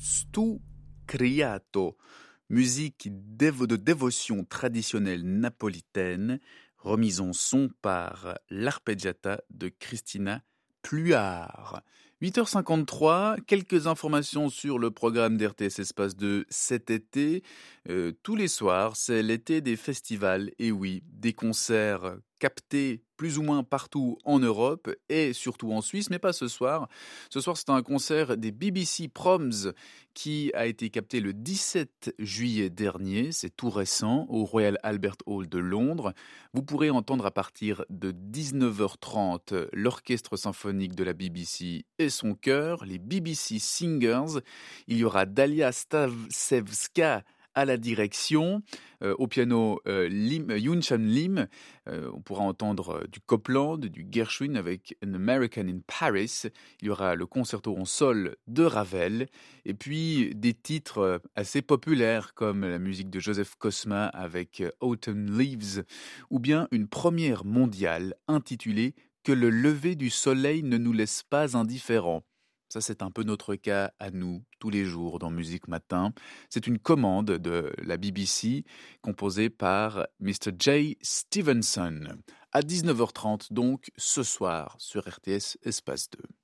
Stu Criato, musique de dévotion traditionnelle napolitaine, remise en son par l'arpeggiata de Christina Pluart. 8h53, quelques informations sur le programme d'RTS Espace 2 cet été. Tous les soirs, c'est l'été des festivals, et oui, des concerts captés plus ou moins partout en Europe et surtout en Suisse, mais pas ce soir. Ce soir, c'est un concert des BBC Proms qui a été capté le 17 juillet dernier, c'est tout récent, au Royal Albert Hall de Londres. Vous pourrez entendre à partir de 19h30 l'orchestre symphonique de la BBC et son chœur, les BBC Singers. Il y aura Dalia Stavsevska à la direction, au piano Yoon Chan Lim. On pourra entendre du Copland, du Gershwin avec An American in Paris. Il y aura le concerto en sol de Ravel. Et puis des titres assez populaires comme la musique de Joseph Cosma avec Autumn Leaves, ou bien une première mondiale intitulée Que le lever du soleil ne nous laisse pas indifférents. Ça, c'est un peu notre cas à nous, tous les jours, dans Musique Matin. C'est une commande de la BBC, composée par Mr. Jay Stevenson. À 19h30, donc, ce soir, sur RTS Espace 2.